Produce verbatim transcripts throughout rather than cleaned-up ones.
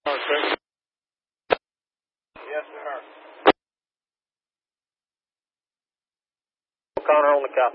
Oh, sir. Yes, sir. Connor on the copy.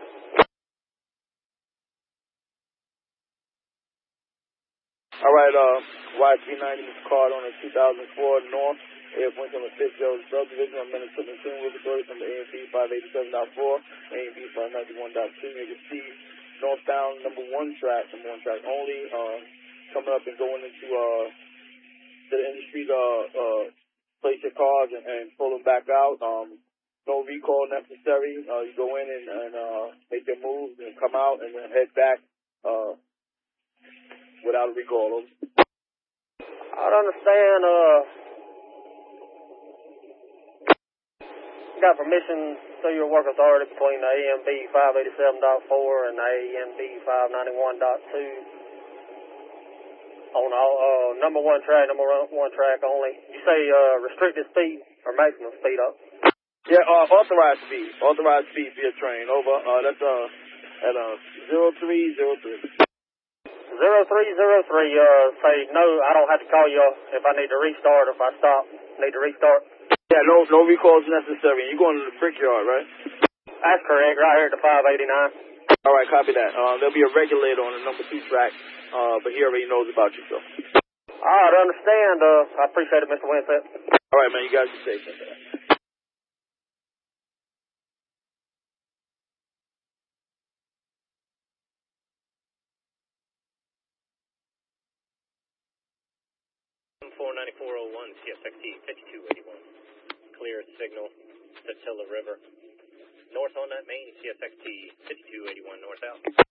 All right, uh, Y three ninety, Mister Card on a two thousand four North, Air Point on the Fitzgerald subdivision. I'm in the Tune with authority from the A M B five eighty-seven point four, A M B five ninety-one point two. You can see northbound number one track, number one track only, uh, coming up and going into, uh, to the industry to, uh, uh, place your cars and, and pull them back out. Um, no recall necessary. Uh, you go in and, and, uh, make your moves and come out and then head back, uh, without a recall. I don't understand, uh, got permission through your work authority between the A M B five eighty-seven point four and the A M B five ninety-one point two on all, uh, number one track, number one track only. You say, uh, restricted speed or maximum speed up? Yeah, uh, authorized speed. Authorized speed via train. Over, uh, that's, uh, at, uh, zero three zero three. zero three zero three, uh, say, no, I don't have to call you if I need to restart, if I stop, need to restart. Yeah, no, no recalls necessary. You're going to the brickyard, right? That's correct, right here at the five eighty-nine. All right, copy that. Uh, there'll be a regulator on the number two track, uh, but he already knows about you, so. All right, I understand. Uh, I appreciate it, Mister Winsett. All right, man, you guys be safe. four ninety-four oh one, C S X T fifty-two eighty-one. Clear signal, Satilla River. North on that main, C S X T fifty-two eighty-one north out.